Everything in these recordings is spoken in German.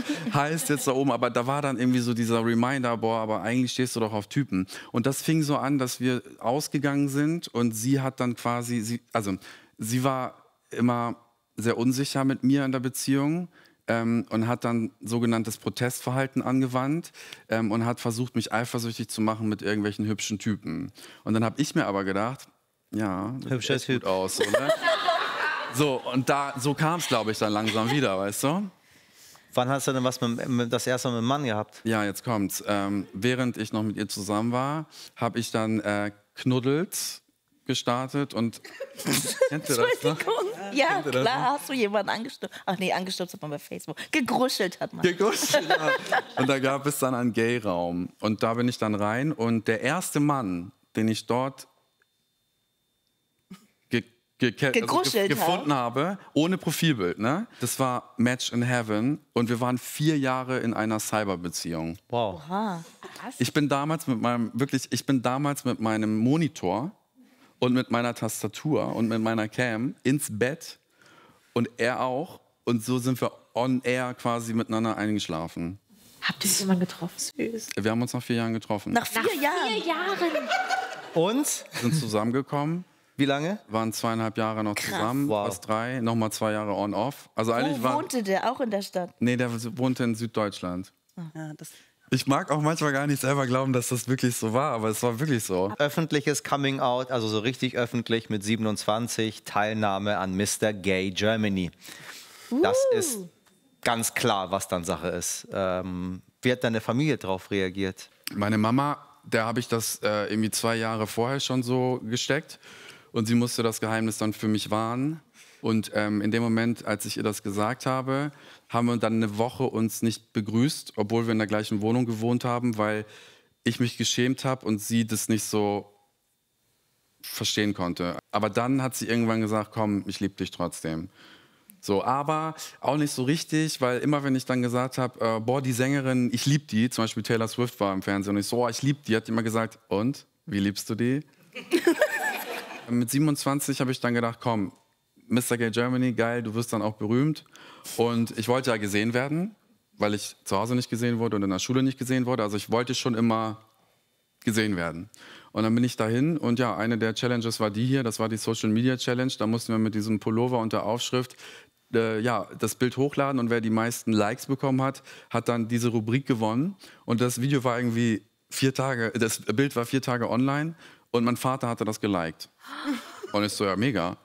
heißt jetzt da oben. Aber da war dann irgendwie so dieser Reminder, boah, aber eigentlich stehst du doch auf Typen. Und das fing so an, dass wir ausgegangen sind und sie hat dann quasi, sie war immer sehr unsicher mit mir in der Beziehung. Und hat dann sogenanntes Protestverhalten angewandt und hat versucht, mich eifersüchtig zu machen mit irgendwelchen hübschen Typen. Und dann habe ich mir aber gedacht, ja, das sieht gut aus. So, ne? So, und so kam es, glaube ich, dann langsam wieder, weißt du? Wann hast du denn was das erste Mal mit dem Mann gehabt? Ja, jetzt kommt's. Während ich noch mit ihr zusammen war, habe ich dann Knuddels gestartet und kennt ihr das noch? Ja, klar, hast du jemanden angestupst. Ach nee, angestupst hat man bei Facebook. Gegruschelt hat man. Gegruschelt, ja. Und da gab es dann einen Gay-Raum. Und da bin ich dann rein. Und der erste Mann, den ich dort gefunden habe, ohne Profilbild, ne? Das war Match in Heaven. Und wir waren 4 Jahre in einer Cyberbeziehung. Wow. Aha. Ich bin damals mit meinem Monitor und mit meiner Tastatur und mit meiner Cam ins Bett und er auch. Und so sind wir on air quasi miteinander eingeschlafen. Habt ihr euch immer getroffen? Süß. Wir haben uns nach 4 Jahren getroffen. Nach 4 Jahren? 4 Jahren. Und? Sind zusammengekommen. Wie lange? Waren 2,5 Jahre noch zusammen, fast 3. Nochmal 2 Jahre on-off. Also Wo wohnte der? Auch in der Stadt? Nee, der wohnte in Süddeutschland. Ja, ich mag auch manchmal gar nicht selber glauben, dass das wirklich so war, aber es war wirklich so. Öffentliches Coming Out, also so richtig öffentlich mit 27, Teilnahme an Mr. Gay Germany. Das ist ganz klar, was dann Sache ist. Wie hat deine Familie darauf reagiert? Meine Mama, der habe ich das irgendwie 2 Jahre vorher schon so gesteckt. Und sie musste das Geheimnis dann für mich wahren. Und in dem Moment, als ich ihr das gesagt habe, haben wir dann eine Woche uns nicht begrüßt, obwohl wir in der gleichen Wohnung gewohnt haben, weil ich mich geschämt habe und sie das nicht so verstehen konnte. Aber dann hat sie irgendwann gesagt, komm, ich liebe dich trotzdem. So, aber auch nicht so richtig, weil immer wenn ich dann gesagt habe, boah, die Sängerin, ich liebe die, zum Beispiel Taylor Swift war im Fernsehen und ich so, oh, ich liebe die, hat die immer gesagt, und, wie liebst du die? Mit 27 habe ich dann gedacht, komm, Mr. Gay Germany, geil, du wirst dann auch berühmt. Und ich wollte ja gesehen werden, weil ich zu Hause nicht gesehen wurde und in der Schule nicht gesehen wurde. Also ich wollte schon immer gesehen werden. Und dann bin ich dahin und ja, eine der Challenges war die hier, das war die Social Media Challenge. Da mussten wir mit diesem Pullover und der Aufschrift das Bild hochladen und wer die meisten Likes bekommen hat, hat dann diese Rubrik gewonnen. Und das Video war irgendwie 4 Tage, das Bild war 4 Tage online. Und mein Vater hatte das geliked. Und ich so, ja, mega.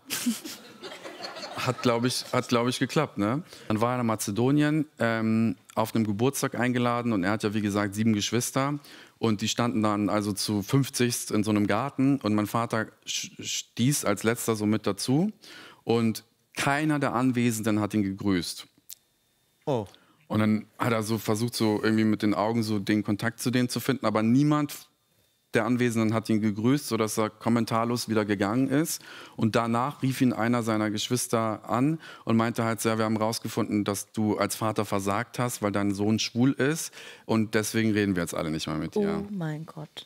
Hat, glaube ich, geklappt, ne? Dann war er in Mazedonien auf einem Geburtstag eingeladen und er hat ja, wie gesagt, 7 Geschwister. Und die standen dann also zu 50 in so einem Garten und mein Vater stieß als letzter so mit dazu. Und keiner der Anwesenden hat ihn gegrüßt. Oh. Und dann hat er so versucht, so irgendwie mit den Augen so den Kontakt zu denen zu finden, aber niemand der Anwesenden hat ihn gegrüßt, sodass er kommentarlos wieder gegangen ist. Und danach rief ihn einer seiner Geschwister an und meinte halt, ja, wir haben rausgefunden, dass du als Vater versagt hast, weil dein Sohn schwul ist. Und deswegen reden wir jetzt alle nicht mehr mit dir. Oh mein Gott.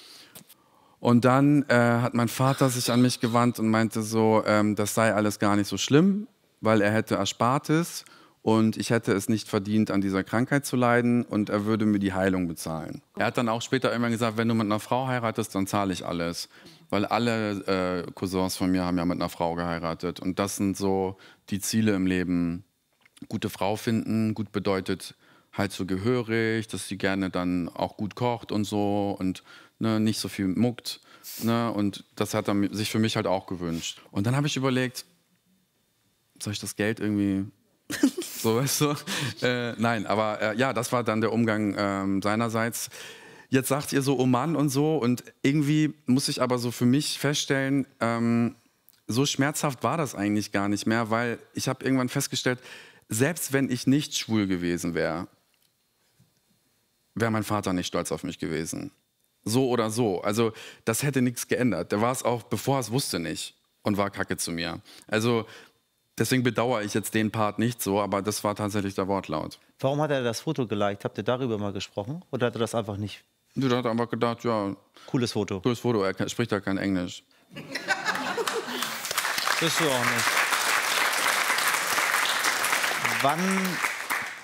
Und dann hat mein Vater sich an mich gewandt und meinte so, das sei alles gar nicht so schlimm, weil er hätte Erspartes. Und ich hätte es nicht verdient, an dieser Krankheit zu leiden und er würde mir die Heilung bezahlen. Er hat dann auch später immer gesagt, wenn du mit einer Frau heiratest, dann zahle ich alles. Weil alle Cousins von mir haben ja mit einer Frau geheiratet. Und das sind so die Ziele im Leben. Gute Frau finden, gut bedeutet halt so gehörig, dass sie gerne dann auch gut kocht und so und ne, nicht so viel muckt. Ne, und das hat er sich für mich halt auch gewünscht. Und dann habe ich überlegt, soll ich das Geld irgendwie... So, weißt du? Nein, aber ja, das war dann der Umgang seinerseits. Jetzt sagt ihr so, oh Mann und so. Und irgendwie muss ich aber so für mich feststellen, so schmerzhaft war das eigentlich gar nicht mehr, weil ich habe irgendwann festgestellt, selbst wenn ich nicht schwul gewesen wäre, wäre mein Vater nicht stolz auf mich gewesen. So oder so. Also das hätte nichts geändert. Der war es auch, bevor er es wusste, nicht und war kacke zu mir. Also deswegen bedauere ich jetzt den Part nicht so, aber das war tatsächlich der Wortlaut. Warum hat er das Foto geliked? Habt ihr darüber mal gesprochen? Oder hat er das einfach nicht? Der hat einfach gedacht, ja... Cooles Foto. Cooles Foto, er spricht ja kein Englisch. Bist du auch nicht. Wann